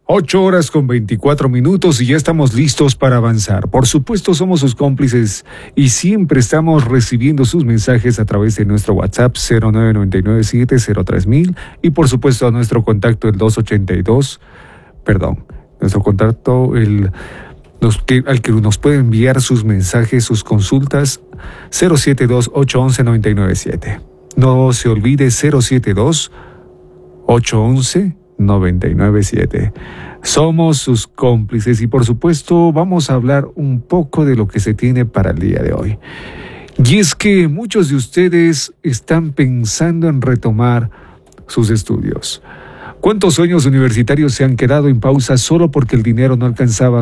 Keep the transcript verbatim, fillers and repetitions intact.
Ocho horas con veinticuatro minutos y ya estamos listos para avanzar. Por supuesto, somos sus cómplices y siempre estamos recibiendo sus mensajes a través de nuestro WhatsApp cero nueve nueve nueve siete cero tres mil y por supuesto a nuestro contacto el dos ochenta y dos, perdón, nuestro contacto el los que, al que nos puede enviar sus mensajes, sus consultas cero siete dos ocho once noventa y nueve siete. No se olvide cero siete dos ocho once noventa y nueve siete. Somos sus cómplices y por supuesto vamos a hablar un poco de lo que se tiene para el día de hoy. Y es que muchos de ustedes están pensando en retomar sus estudios. ¿Cuántos sueños universitarios se han quedado en pausa solo porque el dinero no alcanzaba